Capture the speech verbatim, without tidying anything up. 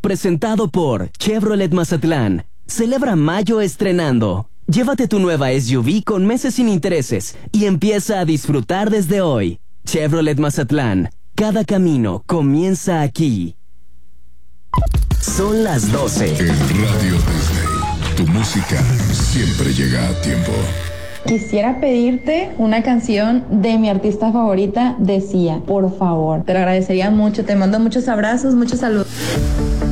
presentado por Chevrolet Mazatlán. Celebra mayo estrenando. Llévate tu nueva S U V con meses sin intereses y empieza a disfrutar desde hoy. Chevrolet Mazatlán. Cada camino comienza aquí. Son las doce. En Radio Disney, tu música siempre llega a tiempo. Quisiera pedirte una canción de mi artista favorita, de Sia, por favor. Te lo agradecería mucho. Te mando muchos abrazos, muchos saludos.